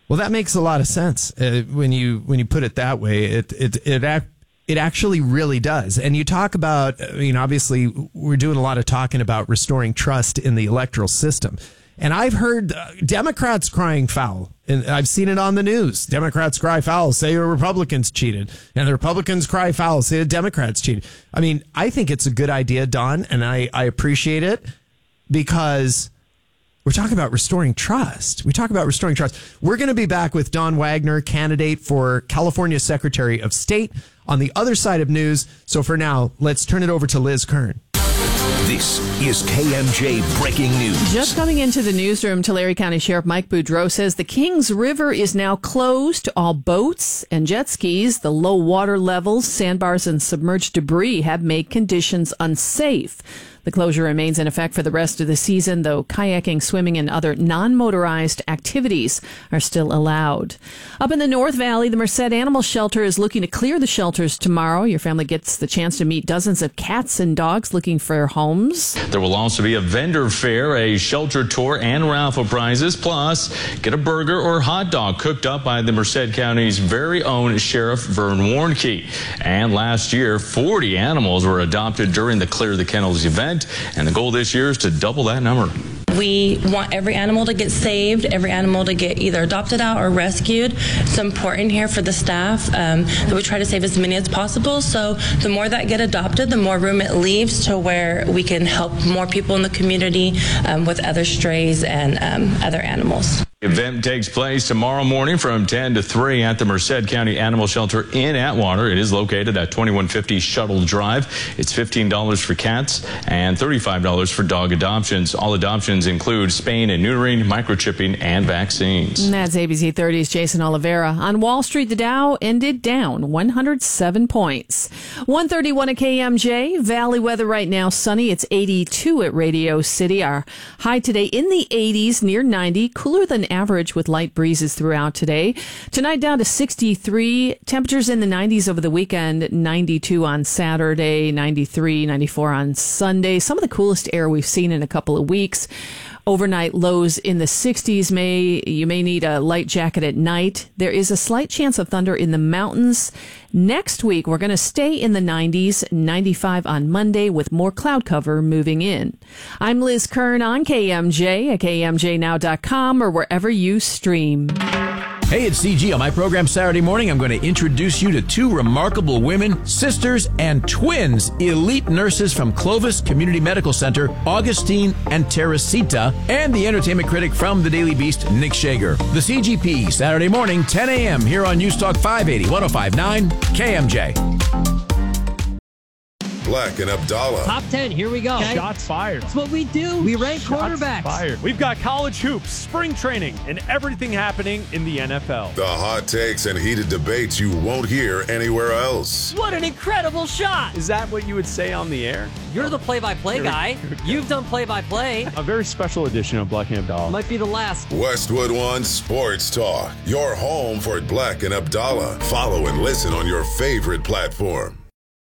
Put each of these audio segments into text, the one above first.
Well, that makes a lot of sense when you put it that way. It actually really does. And you talk about, obviously we're doing a lot of talking about restoring trust in the electoral system. And I've heard Democrats crying foul, and I've seen it on the news. Democrats cry foul, say the Republicans cheated, and the Republicans cry foul, say the Democrats cheated. I mean, I think it's a good idea, Don, and I appreciate it because we're talking about restoring trust. We're going to be back with Don Wagner, candidate for California Secretary of State, on the other side of news. So for now, let's turn it over to Liz Kern. This is KMJ Breaking News. Just coming into the newsroom, Tulare County Sheriff Mike Boudreau says the Kings River is now closed to all boats and jet skis. The low water levels, sandbars, and submerged debris have made conditions unsafe. The closure remains in effect for the rest of the season, though kayaking, swimming, and other non-motorized activities are still allowed. Up in the North Valley, the Merced Animal Shelter is looking to clear the shelters tomorrow. Your family gets the chance to meet dozens of cats and dogs looking for homes. There will also be a vendor fair, a shelter tour, and raffle prizes. Plus, get a burger or hot dog cooked up by the Merced County's very own Sheriff Vern Warnke. And last year, 40 animals were adopted during the Clear the Kennels event. And the goal this year is to double that number. We want every animal to get saved, every animal to get either adopted out or rescued. It's important here for the staff that we try to save as many as possible. So the more that get adopted, the more room it leaves to where we can help more people in the community with other strays and other animals. The event takes place tomorrow morning from 10 to 3 at the Merced County Animal Shelter in Atwater. It is located at 2150 Shuttle Drive. It's $15 for cats and $35 for dog adoptions. All adoptions include spaying and neutering, microchipping, and vaccines. And that's ABC 30's Jason Oliveira. On Wall Street, the Dow ended down 107 points. 131 at KMJ. Valley weather right now, sunny. It's 82 at Radio City. Our high today in the 80s, near 90, cooler than average with light breezes throughout today. Tonight down to 63. Temperatures in the 90s over the weekend. 92 on Saturday, 93, 94 on Sunday. Some of the coolest air we've seen in a couple of weeks. Overnight lows in the 60s. You may need a light jacket at night. There is a slight chance of thunder in the mountains. Next week, we're going to stay in the 90s, 95 on Monday with more cloud cover moving in. I'm Liz Kern on KMJ at KMJNow.com or wherever you stream. Hey, it's CG. On my program Saturday morning, I'm going to introduce you to two remarkable women, sisters, and twins, elite nurses from Clovis Community Medical Center, Augustine and Teresita, and the entertainment critic from the Daily Beast, Nick Shager. The CGP, Saturday morning, 10 a.m. here on News Talk 580, 105.9, KMJ. Black and Abdallah. Top 10, here we go. Okay. Shots fired. That's what we do. We rank quarterbacks. Fired. We've got college hoops, spring training, and everything happening in the NFL. The hot takes and heated debates you won't hear anywhere else. What an incredible shot. Is that what you would say on the air? You're the play-by-play guy. You've done play-by-play. A very special edition of Black and Abdallah. Might be the last. Westwood One Sports Talk. Your home for Black and Abdallah. Follow and listen on your favorite platform.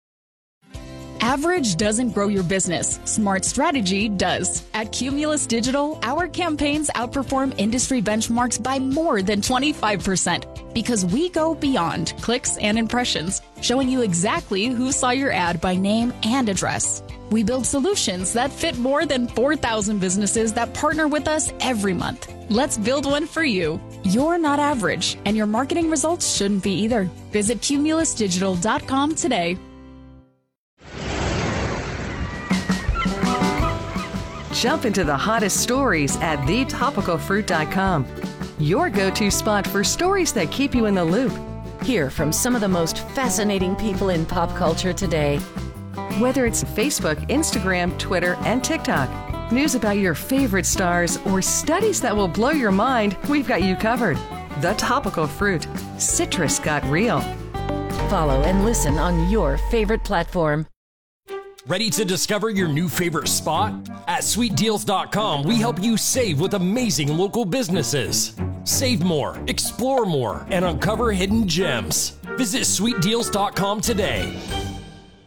Average doesn't grow your business. Smart strategy does. At Cumulus Digital, our campaigns outperform industry benchmarks by more than 25% because we go beyond clicks and impressions, showing you exactly who saw your ad by name and address. We build solutions that fit more than 4,000 businesses that partner with us every month. Let's build one for you. You're not average, and your marketing results shouldn't be either. Visit cumulusdigital.com today. Jump into the hottest stories at thetopicalfruit.com. Your go-to spot for stories that keep you in the loop. Hear from some of the most fascinating people in pop culture today. Whether it's Facebook, Instagram, Twitter, and TikTok, news about your favorite stars, or studies that will blow your mind, we've got you covered. The Topical Fruit. Citrus got real. Follow and listen on your favorite platform. Ready to discover your new favorite spot? At SweetDeals.com, we help you save with amazing local businesses. Save more, explore more, and uncover hidden gems. Visit SweetDeals.com today.